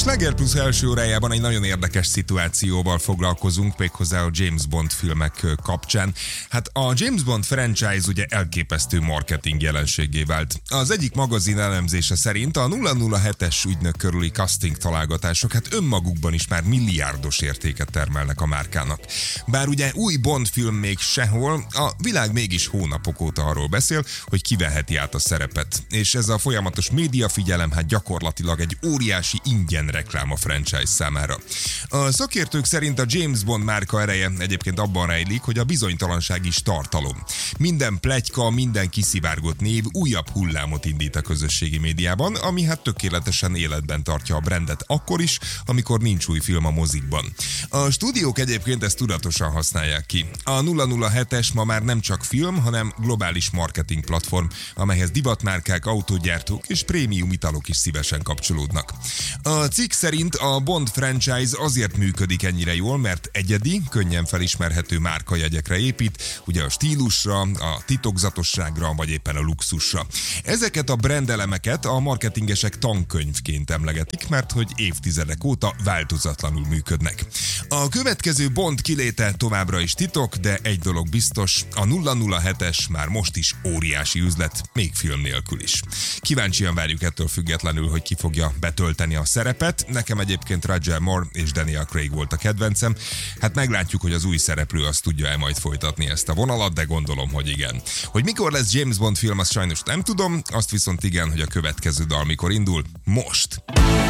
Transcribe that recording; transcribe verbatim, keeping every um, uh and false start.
Sláger Plus első órájában egy nagyon érdekes szituációval foglalkozunk, méghozzá a James Bond filmek kapcsán. Hát a James Bond franchise ugye elképesztő marketing jelenségé vált. Az egyik magazin elemzése szerint a nulla nulla hetes ügynök körüli casting találgatások hát önmagukban is már milliárdos értéket termelnek a márkának. Bár ugye új Bond film még sehol, a világ mégis hónapok óta arról beszél, hogy kiveheti át a szerepet. És ez a folyamatos médiafigyelem hát gyakorlatilag egy óriási ingyen reklám a franchise számára. A szakértők szerint a James Bond márka ereje egyébként abban rejlik, hogy a bizonytalanság is tartalom. Minden pletyka, minden kiszivárgott név újabb hullámot indít a közösségi médiában, ami hát tökéletesen életben tartja a brandet akkor is, amikor nincs új film a mozikban. A stúdiók egyébként ezt tudatosan használják ki. A nulla nulla hetes ma már nem csak film, hanem globális marketing platform, amelyhez divatmárkák, autógyártók és prémium italok is szívesen kapcsolódnak. A cikk szerint a Bond franchise azért működik ennyire jól, mert egyedi, könnyen felismerhető márkajegyekre épít, ugye a stílusra, a titokzatosságra, vagy éppen a luxusra. Ezeket a brandelemeket a marketingesek tankönyvként emlegetik, mert hogy évtizedek óta változatlanul működnek. A következő Bond kiléte továbbra is titok, de egy dolog biztos, a nulla nulla hetes már most is óriási üzlet, még film nélkül is. Kíváncsian várjuk ettől függetlenül, hogy ki fogja betölteni a szerepet. Nekem egyébként Roger Moore és Daniel Craig volt a kedvencem. Hát meglátjuk, hogy az új szereplő azt tudja-e majd folytatni ezt a vonalat, de gondolom, hogy igen. Hogy mikor lesz James Bond film, azt sajnos nem tudom, azt viszont igen, hogy a következő dal mikor indul. Most!